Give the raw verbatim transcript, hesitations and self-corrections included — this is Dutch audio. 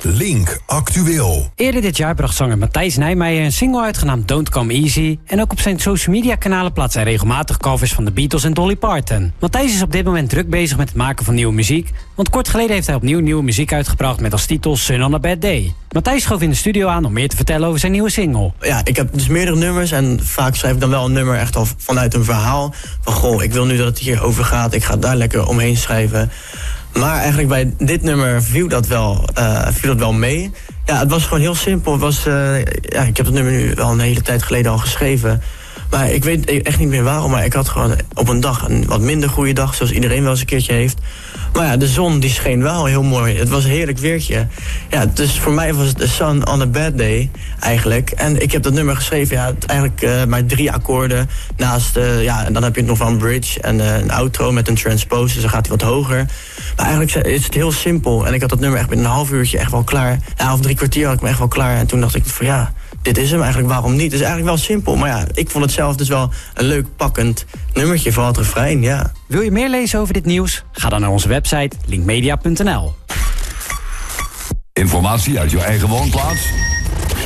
Link Actueel. Eerder dit jaar bracht zanger Matthijs Nijmeijer een single uit genaamd Don't Come Easy. En ook op zijn social media kanalen plaatst hij regelmatig covers van de Beatles en Dolly Parton. Matthijs is op dit moment druk bezig met het maken van nieuwe muziek. Want kort geleden heeft hij opnieuw nieuwe muziek uitgebracht met als titel Sun on a Bad Day. Matthijs schoof in de studio aan om meer te vertellen over zijn nieuwe single. Ja, ik heb dus meerdere nummers en vaak schrijf ik dan wel een nummer echt al vanuit een verhaal. Van goh, ik wil nu dat het hier over gaat, ik ga daar lekker omheen schrijven. Maar eigenlijk bij dit nummer viel dat wel, uh, viel dat wel mee. Ja, het was gewoon heel simpel. Het was, uh, ja, ik heb het nummer nu wel een hele tijd geleden al geschreven. Maar ik weet echt niet meer waarom. Maar ik had gewoon op een dag een wat minder goede dag, zoals iedereen wel eens een keertje heeft. Maar ja, de zon die scheen wel heel mooi. Het was een heerlijk weertje. Ja, dus voor mij was het The Sun on a Bad Day eigenlijk. En ik heb dat nummer geschreven, ja, het eigenlijk uh, maar drie akkoorden. Naast, uh, ja, en dan heb je nog wel een bridge en uh, een outro met een transpose. Dus dan gaat hij wat hoger. Maar eigenlijk is het heel simpel. En ik had dat nummer echt binnen een half uurtje echt wel klaar. Ja, of drie kwartier had ik me echt wel klaar. En toen dacht ik van ja, dit is hem eigenlijk, waarom niet? Het is eigenlijk wel simpel, maar ja, ik vond het zelf dus wel een leuk pakkend nummertje, vooral het refrein, ja. Wil je meer lezen over dit nieuws? Ga dan naar onze website linkmedia punt n l. Informatie uit jouw eigen woonplaats?